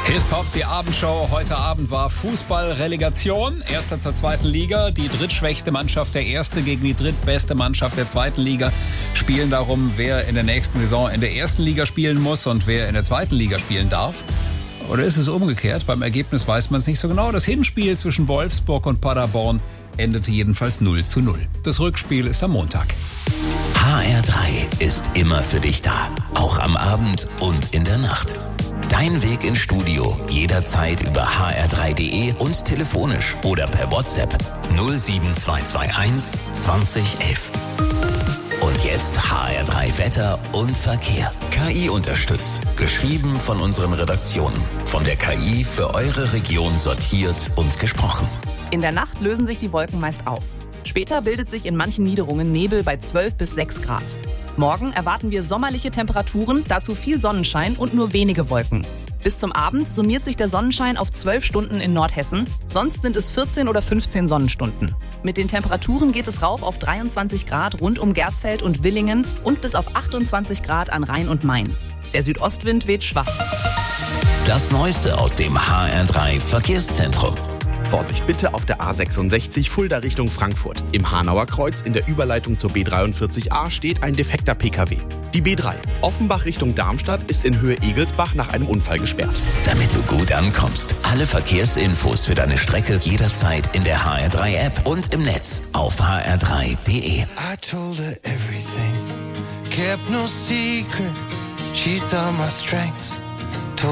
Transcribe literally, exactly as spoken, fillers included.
Hip-Hop, die Abendshow. Heute Abend war Fußball-Relegation. Erster zur zweiten Liga. Die drittschwächste Mannschaft der ersten gegen die drittbeste Mannschaft der zweiten Liga spielen darum, wer in der nächsten Saison in der ersten Liga spielen muss und wer in der zweiten Liga spielen darf. Oder ist es umgekehrt? Beim Ergebnis weiß man es nicht so genau. Das Hinspiel zwischen Wolfsburg und Paderborn endete jedenfalls null zu null. Das Rückspiel ist am Montag. H R drei ist immer für dich da. Auch am Abend und in der Nacht. Dein Weg ins Studio jederzeit über h r drei punkt d e und telefonisch oder per WhatsApp null sieben zwei zwei eins zwanzig elf. Und jetzt H R drei Wetter und Verkehr. K I unterstützt. Geschrieben von unseren Redaktionen. Von der K I für eure Region sortiert und gesprochen. In der Nacht lösen sich die Wolken meist auf. Später bildet sich in manchen Niederungen Nebel bei zwölf bis sechs Grad. Morgen erwarten wir sommerliche Temperaturen, dazu viel Sonnenschein und nur wenige Wolken. Bis zum Abend summiert sich der Sonnenschein auf zwölf Stunden in Nordhessen, sonst sind es vierzehn oder fünfzehn Sonnenstunden. Mit den Temperaturen geht es rauf auf dreiundzwanzig Grad rund um Gersfeld und Willingen und bis auf achtundzwanzig Grad an Rhein und Main. Der Südostwind weht schwach. Das Neueste aus dem H R drei Verkehrszentrum. Vorsicht bitte auf der A sechsundsechzig Fulda Richtung Frankfurt. Im Hanauer Kreuz in der Überleitung zur B dreiundvierzig A steht ein defekter P K W. Die B drei Offenbach Richtung Darmstadt ist in Höhe Egelsbach nach einem Unfall gesperrt. Damit du gut ankommst. Alle Verkehrsinfos für deine Strecke jederzeit in der H R drei App und im Netz auf h r drei punkt d e. I told her everything, kept no secrets, she saw my strengths